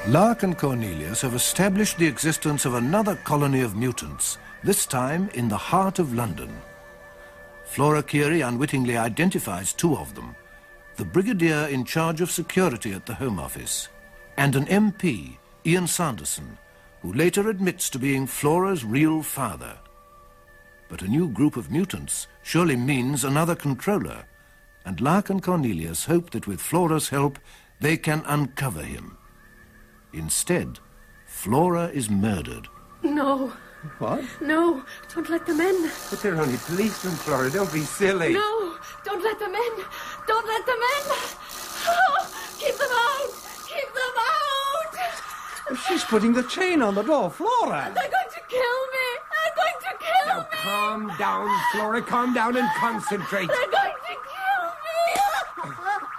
Lark and Cornelius have established the existence of another colony of mutants, this time in the heart of London. Flora Keary unwittingly identifies two of them, the brigadier in charge of security at the Home Office, and an MP, Ian Sanderson, who later admits to being Flora's real father. But a new group of mutants surely means another controller, and Lark and Cornelius hope that with Flora's help they can uncover him. Instead, Flora is murdered. No. What? No, don't let them in. But they're only policemen, Flora. Don't be silly. No, don't let them in. Don't let them in. Oh, keep them out. Keep them out. She's putting the chain on the door, Flora. They're going to kill me. They're going to kill Now, me. calm down, Flora. Calm down and concentrate. They're going to kill me.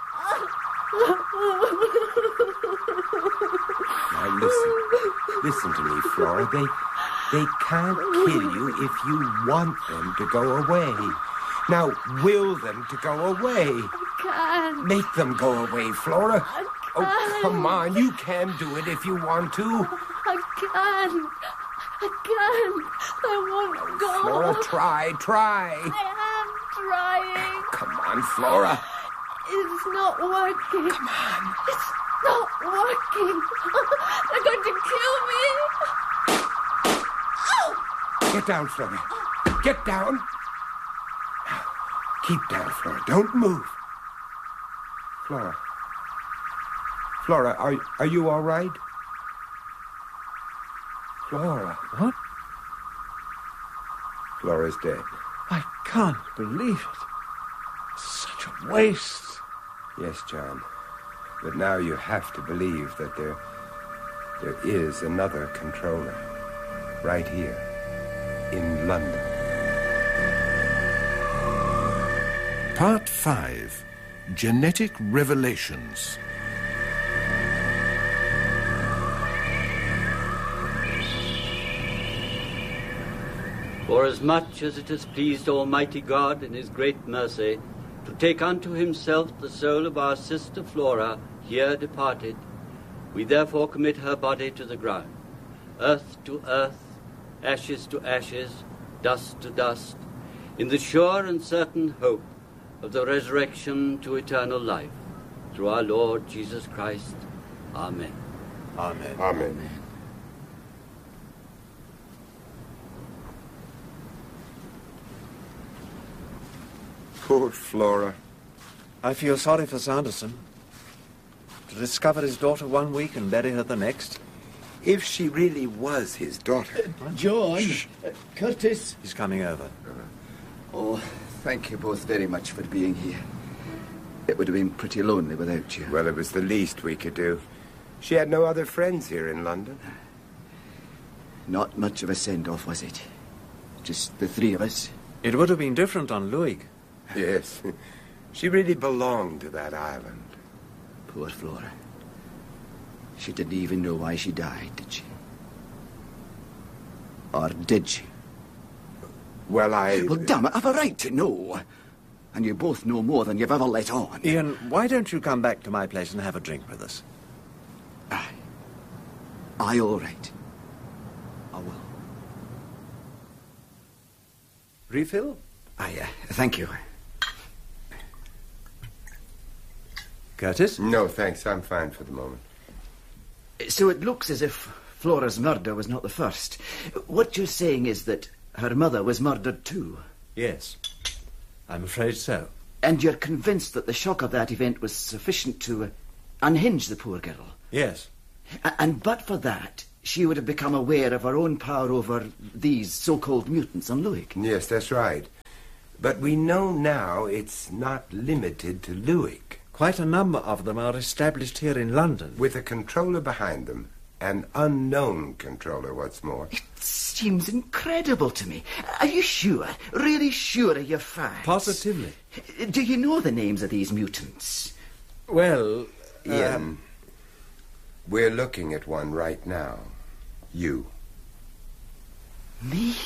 Now, listen to me, Flora. They can't kill you if you want them to go away. Now, will them to go away. I can't. Make them go away, Flora. I Oh, can't. come on. You can do it if you want to. I can't. I can't. I won't go. Flora, try. I am trying. Come on, Flora. It's not working. Come on. It's not working. They're going to kill me. Get down, Flora. Get down. Now, keep down, Flora. Don't move. Flora. Flora, are you all right? Flora. What? Flora's dead. I can't believe it. Such a waste. Yes, John. But now you have to believe that there is another controller. Right here. In London. Part 5. Genetic Revelations. Forasmuch as it has pleased Almighty God in his great mercy to take unto himself the soul of our sister Flora, here departed, we therefore commit her body to the ground, earth to earth, ashes to ashes, dust to dust, in the sure and certain hope of the resurrection to eternal life, through our Lord Jesus Christ. Amen. Amen. Amen. Poor Flora. I feel sorry for Sanderson. To discover his daughter one week and bury her the next. If she really was his daughter. John, Curtis. He's coming over. Oh, thank you both very much for being here. It would have been pretty lonely without you. Well, it was the least we could do. She had no other friends here in London. Not much of a send-off, was it? Just the three of us. It would have been different on Luig. Yes. She really belonged to that island. Poor Flora. She didn't even know why she died, did she? Or did she? Well, Well, damn it, I've a right to know. And you both know more than you've ever let on. Ian, why don't you come back to my place and have a drink with us? Aye, all right. I will. Refill? Aye, thank you. Curtis? No, thanks. I'm fine for the moment. So it looks as if Flora's murder was not the first. What you're saying is that her mother was murdered too? Yes. I'm afraid so. And you're convinced that the shock of that event was sufficient to unhinge the poor girl? Yes. And but for that, she would have become aware of her own power over these so-called mutants on Luig? Yes, that's right. But we know now it's not limited to Luig. Quite a number of them are established here in London. With a controller behind them. An unknown controller, what's more. It seems incredible to me. Are you sure? Really sure of your facts? Positively. Do you know the names of these mutants? Well, Ian, we're looking at one right now. You. Me?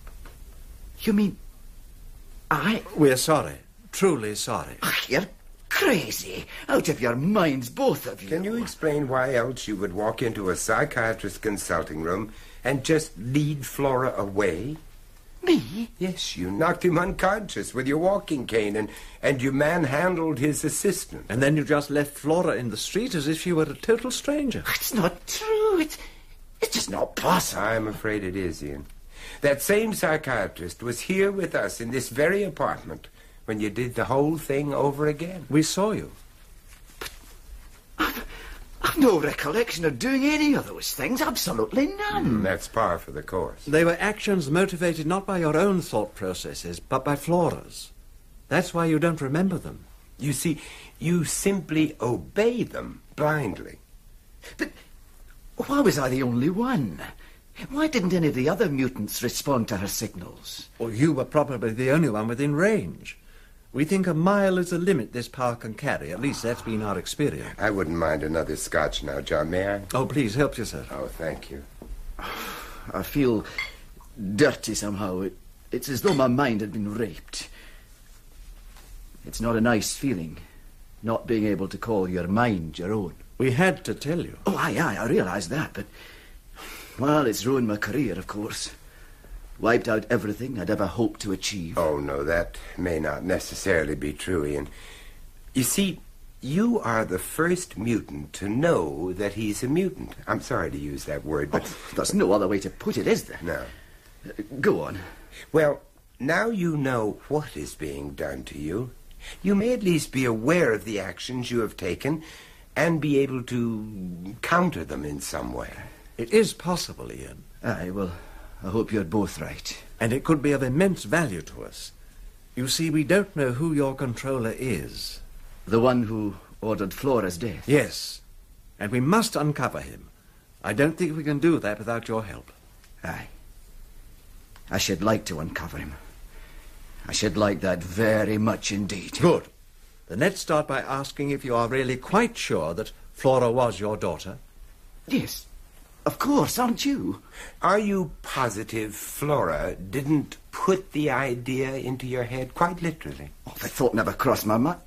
You mean... We're sorry. Truly sorry. You're crazy. Out of your minds, both of you. Can you explain why else you would walk into a psychiatrist's consulting room and just lead Flora away? Me? Yes, you knocked him unconscious with your walking cane and you manhandled his assistant. And then you just left Flora in the street as if she were a total stranger. It's not true. It's just not possible. I'm afraid it is, Ian. That same psychiatrist was here with us in this very apartment when you did the whole thing over again. We saw you. I've no recollection of doing any of those things. Absolutely none. That's par for the course. They were actions motivated not by your own thought processes, but by Flora's. That's why you don't remember them. You see, you simply obey them blindly. But why was I the only one? Why didn't any of the other mutants respond to her signals? Or you were probably the only one within range. We think a mile is the limit this power can carry. At least that's been our experience. I wouldn't mind another scotch now, John. May I? Oh, please, help yourself. Oh, thank you. I feel dirty somehow. It's as though my mind had been raped. It's not a nice feeling, not being able to call your mind your own. We had to tell you. Oh, aye, I realise that, but... Well, it's ruined my career, of course. Wiped out everything I'd ever hoped to achieve. Oh, no, that may not necessarily be true, Ian. You see, you are the first mutant to know that he's a mutant. I'm sorry to use that word, but... Oh, there's no other way to put it, is there? No. Go on. Well, now you know what is being done to you. You may at least be aware of the actions you have taken and be able to counter them in some way. It is possible, Ian. Aye, well, I hope you're both right. And it could be of immense value to us. You see, we don't know who your controller is. The one who ordered Flora's death? Yes. And we must uncover him. I don't think we can do that without your help. Aye. I should like to uncover him. I should like that very much indeed. Good. Then let's start by asking if you are really quite sure that Flora was your daughter. Yes, of course, aren't you? Are you positive Flora didn't put the idea into your head, quite literally? Oh, the thought never crossed my mind.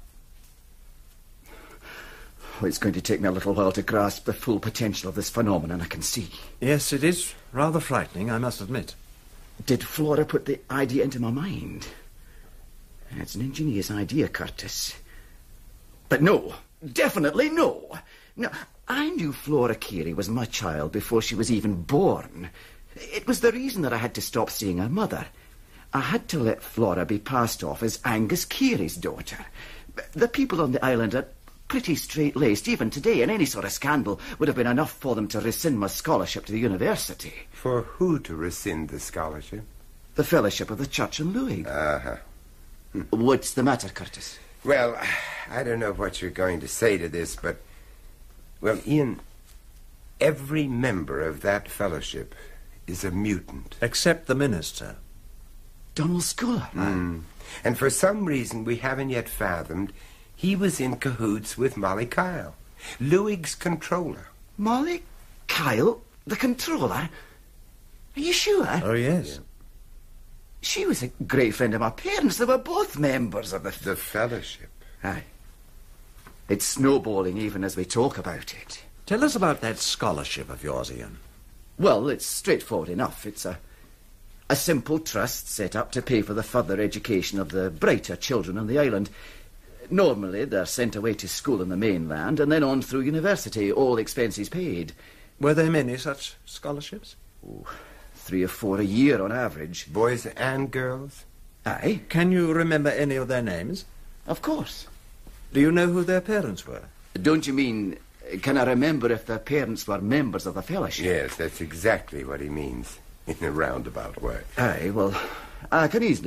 Oh, it's going to take me a little while to grasp the full potential of this phenomenon, I can see. Yes, it is rather frightening, I must admit. Did Flora put the idea into my mind? That's an ingenious idea, Curtis. But no, definitely no. No, I knew Flora Carey was my child before she was even born. It was the reason that I had to stop seeing her mother. I had to let Flora be passed off as Angus Carey's daughter. The people on the island are pretty straight-laced even today, and any sort of scandal would have been enough for them to rescind my scholarship to the university. For who to rescind the scholarship? The Fellowship of the Church in Louis. Uh-huh. What's the matter, Curtis? Well, I don't know what you're going to say to this, but... Well, Ian, every member of that fellowship is a mutant. Except the minister. Donald Sculler. And for some reason we haven't yet fathomed, he was in cahoots with Molly Kyle, Luig's controller. Molly Kyle, the controller? Are you sure? Oh, yes. Yeah. She was a great friend of my parents. They were both members of the fellowship. Aye. It's snowballing even as we talk about it. Tell us about that scholarship of yours, Ian. Well, it's straightforward enough. It's a simple trust set up to pay for the further education of the brighter children on the island. Normally, they're sent away to school in the mainland and then on through university, all expenses paid. Were there many such scholarships? Oh, 3 or 4 a year on average. Boys and girls? Aye. Can you remember any of their names? Of course. Do you know who their parents were? Don't you mean, can I remember if their parents were members of the fellowship? Yes, that's exactly what he means, in a roundabout way. Aye, well, I can easily